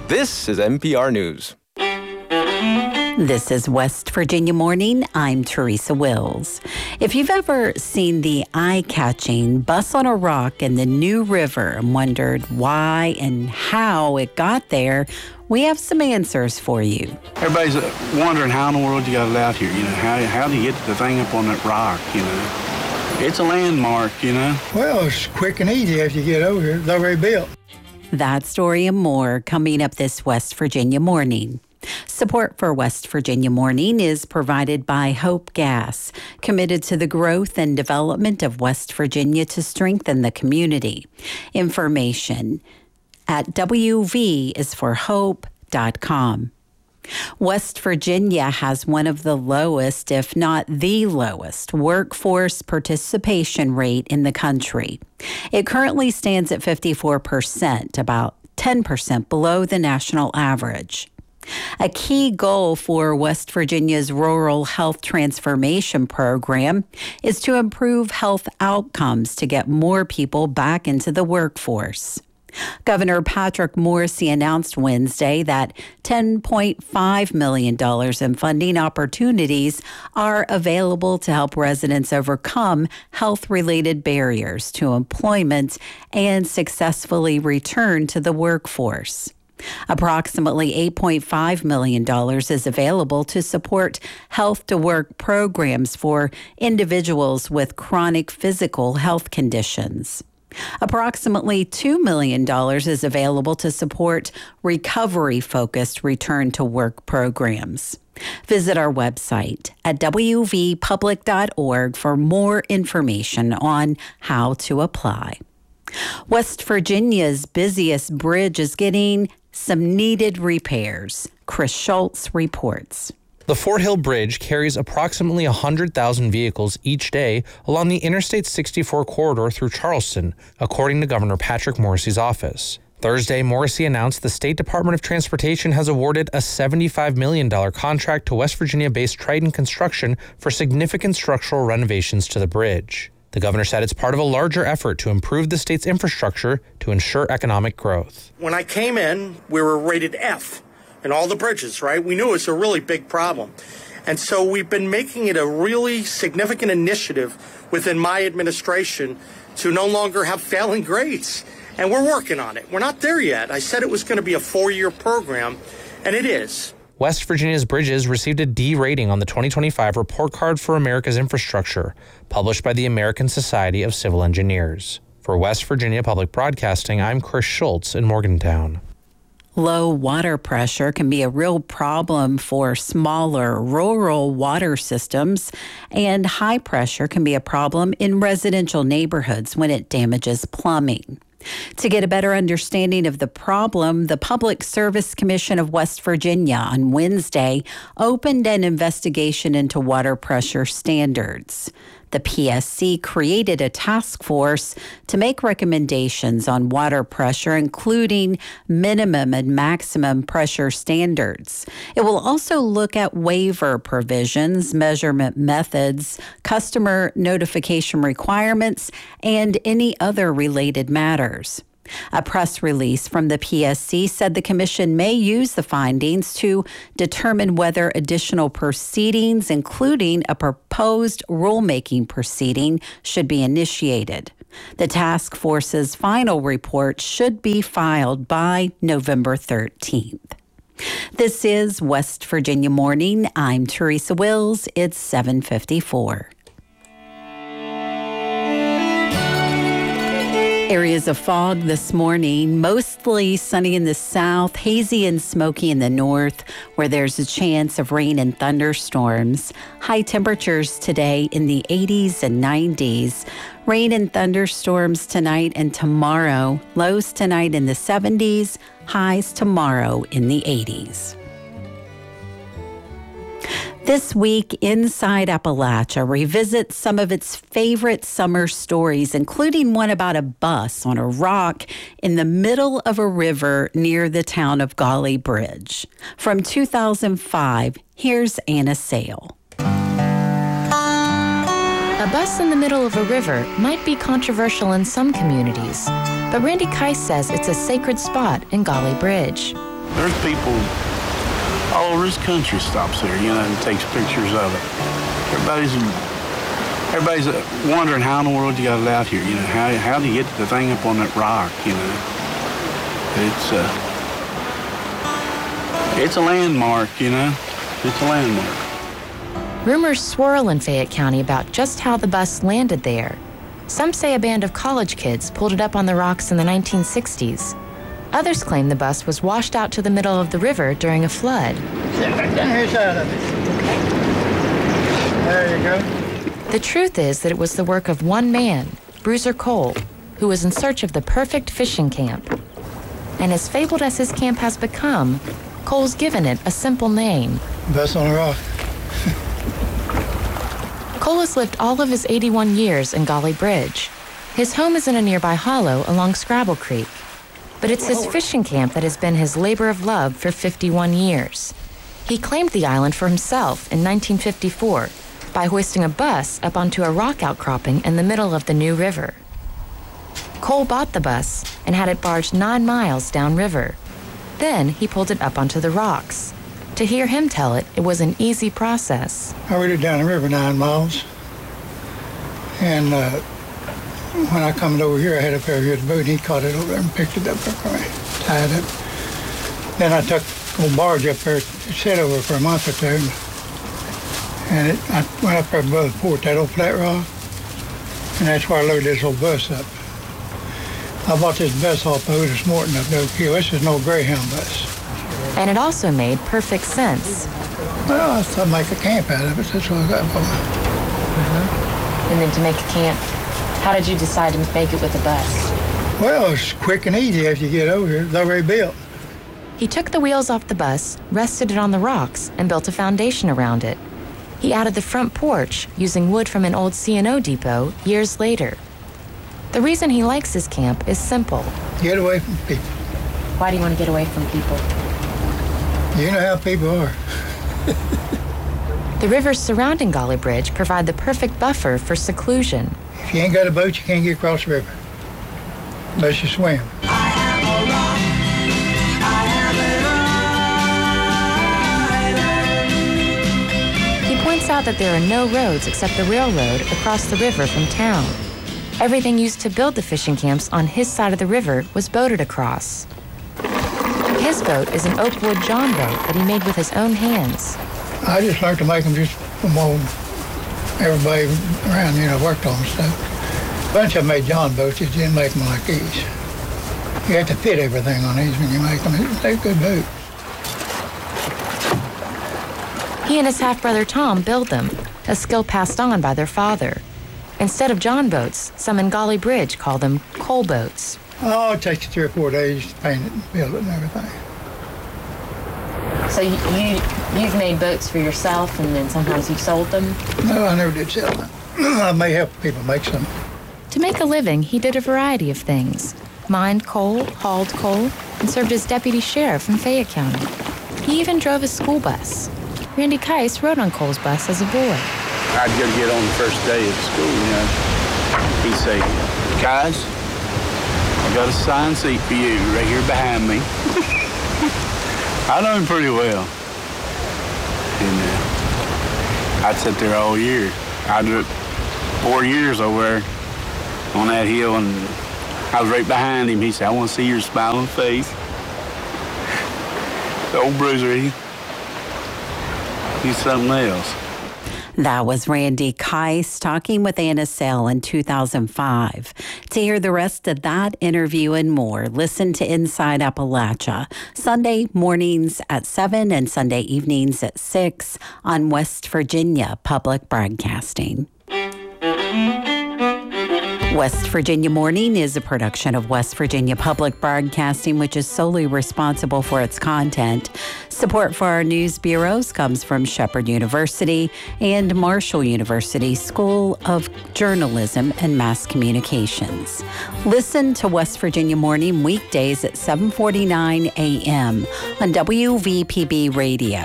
This is NPR News. This is West Virginia Morning. I'm Teresa Wills. If you've ever seen the eye-catching bus on a rock in the New River and wondered why and how it got there, we have some answers for you. Everybody's wondering how in the world you got it out here, how do you get the thing up on that rock, It's a landmark, Well, it's quick and easy as you get over here. It's already built. That story and more coming up this West Virginia Morning. Support for West Virginia Morning is provided by Hope Gas, committed to the growth and development of West Virginia to strengthen the community. Information at wvisforhope.com. West Virginia has one of the lowest, if not the lowest, workforce participation rate in the country. It currently stands at 54%, about 10% below the national average. A key goal for West Virginia's Rural Health Transformation Program is to improve health outcomes to get more people back into the workforce. Governor Patrick Morrisey announced Wednesday that $10.5 million in funding opportunities are available to help residents overcome health-related barriers to employment and successfully return to the workforce. Approximately $8.5 million is available to support health-to-work programs for individuals with chronic physical health conditions. Approximately $2 million is available to support recovery-focused return-to-work programs. Visit our website at wvpublic.org for more information on how to apply. West Virginia's busiest bridge is getting some needed repairs. Chris Schultz reports. The Fort Hill Bridge carries approximately 100,000 vehicles each day along the Interstate 64 corridor through Charleston, according to Governor Patrick Morrisey's office. Thursday, Morrisey announced the State Department of Transportation has awarded a $75 million contract to West Virginia-based Triton Construction for significant structural renovations to the bridge. The governor said it's part of a larger effort to improve the state's infrastructure to ensure economic growth. When I came in, we were rated F in all the bridges, right? We knew it was a really big problem. And so we've been making it a really significant initiative within my administration to no longer have failing grades. And we're working on it. We're not there yet. I said it was going to be a 4-year program, and it is. West Virginia's bridges received a D rating on the 2025 Report Card for America's Infrastructure, published by the American Society of Civil Engineers. For West Virginia Public Broadcasting, I'm Chris Schultz in Morgantown. Low water pressure can be a real problem for smaller rural water systems, and high pressure can be a problem in residential neighborhoods when it damages plumbing. To get a better understanding of the problem, the Public Service Commission of West Virginia on Wednesday opened an investigation into water pressure standards. The PSC created a task force to make recommendations on water pressure, including minimum and maximum pressure standards. It will also look at waiver provisions, measurement methods, customer notification requirements, and any other related matters. A press release from the PSC said the commission may use the findings to determine whether additional proceedings, including a proposed rulemaking proceeding, should be initiated. The task force's final report should be filed by November 13th. This is West Virginia Morning. I'm Teresa Wills. It's 7:54. Areas of fog this morning, mostly sunny in the south, hazy and smoky in the north, where there's a chance of rain and thunderstorms. High temperatures today in the 80s and 90s. Rain and thunderstorms tonight and tomorrow. Lows tonight in the 70s, highs tomorrow in the 80s. This week, Inside Appalachia revisits some of its favorite summer stories, including one about a bus on a rock in the middle of a river near the town of Gauley Bridge. From 2005, here's Anna Sale. A bus in the middle of a river might be controversial in some communities, but Randy Keiss says it's a sacred spot in Gauley Bridge. There's people all over this country stops there, and takes pictures of it. Everybody's wondering how in the world you got it out here. How do you get the thing up on that rock? It's a landmark. It's a landmark. Rumors swirl in Fayette County about just how the bus landed there. Some say a band of college kids pulled it up on the rocks in the 1960s. Others claim the bus was washed out to the middle of the river during a flood. Sit back down here side of it. There you go. The truth is that it was the work of one man, Bruiser Cole, who was in search of the perfect fishing camp. And as fabled as his camp has become, Cole's given it a simple name. Bus on the rock. Cole has lived all of his 81 years in Golly Bridge. His home is in a nearby hollow along Scrabble Creek. But it's his fishing camp that has been his labor of love for 51 years. He claimed the island for himself in 1954 by hoisting a bus up onto a rock outcropping in the middle of the New River. Cole bought the bus and had it barged 9 miles downriver. Then he pulled it up onto the rocks. To hear him tell it, it was an easy process. I rode it down the river 9 miles. And when I come over here, I had a pair of his boat, and he caught it over there and picked it up for me, tied it. Then I took a old barge up there, it sat over for a month or two. And I went up there above the port, that old flat rock, and that's where I loaded this old bus up. I bought this bus off the Otis Morton up Oak Hill. This is no Greyhound bus. And it also made perfect sense. Well, I thought I'd make a camp out of it. That's what I got for me. And then to make a camp, how did you decide to make it with a bus? Well, it's quick and easy after you get over here. It's already built. He took the wheels off the bus, rested it on the rocks, and built a foundation around it. He added the front porch using wood from an old C&O depot years later. The reason he likes his camp is simple. Get away from people. Why do you want to get away from people? You know how people are. The rivers surrounding Golly Bridge provide the perfect buffer for seclusion. If you ain't got a boat, you can't get across the river unless you swim. He points out that there are no roads except the railroad across the river from town. Everything used to build the fishing camps on his side of the river was boated across. His boat is an Oakwood John boat that he made with his own hands. I just learned to make them just from old everybody around, worked on stuff. A bunch of them made John boats, you didn't make them like these. You have to fit everything on these when you make them. They're good boats. He and his half-brother Tom build them, a skill passed on by their father. Instead of John boats, some in Golly Bridge call them Cole boats. Oh, it takes you 3 or 4 days to paint it and build it and everything. So you've made boats for yourself, and then sometimes you've sold them? No, I never did sell them. I may help people make some. To make a living, he did a variety of things. Mined coal, hauled coal, and served as deputy sheriff in Fayette County. He even drove a school bus. Randy Keiss rode on Cole's bus as a boy. I'd go get on the first day at school, He'd say, guys, I got a assigned seat for you right here behind me. I know him pretty well. And I'd sit there all year. I did it 4 years over there on that hill, and I was right behind him. He said, I want to see your smiling face. The old Bruiser, he's something else. That was Randy Keiss talking with Anna Sale in 2005. To hear the rest of that interview and more, listen to Inside Appalachia, Sunday mornings at 7 and Sunday evenings at 6 on West Virginia Public Broadcasting. West Virginia Morning is a production of West Virginia Public Broadcasting, which is solely responsible for its content. Support for our news bureaus comes from Shepherd University and Marshall University School of Journalism and Mass Communications. Listen to West Virginia Morning weekdays at 7:49 a.m. on WVPB Radio.